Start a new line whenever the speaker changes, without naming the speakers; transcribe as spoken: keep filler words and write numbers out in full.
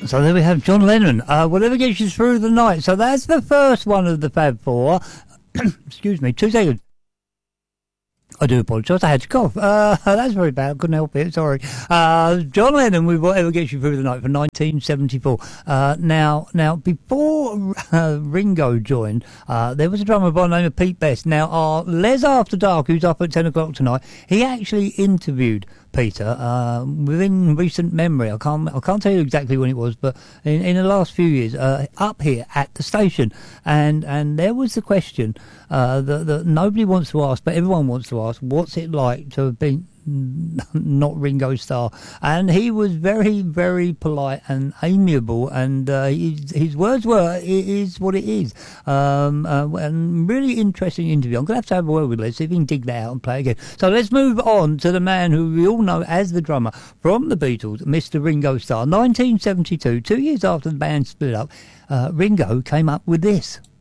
So there we have John Lennon, uh, Whatever Gets You Through the Night. So that's the first one of the Fab Four. Excuse me, two seconds. I do apologise, I had to cough. Uh, that's very bad, couldn't help it, sorry. Uh, John Lennon with Whatever Gets You Through the Night for nineteen seventy-four. Uh, now, now before uh, Ringo joined, uh, there was a drummer by the name of Pete Best. Now, our Les After Dark, who's up at ten o'clock tonight, he actually interviewed Peter uh, within recent memory. I can't I can't tell you exactly when it was, but in, in the last few years, uh, up here at the station, and and there was the question uh, that, that nobody wants to ask, but everyone wants to ask: what's it like to have been not Ringo Starr? And he was very, very polite and amiable, and uh, his, his words were, "It is what it is." Um, uh, and really interesting interview. I'm going to have to have a word with Les, see if he can dig that out and play again. So let's move on to the man who we all know as the drummer from the Beatles, Mister Ringo Starr. nineteen seventy-two, two years after the band split up, uh, Ringo came up with this.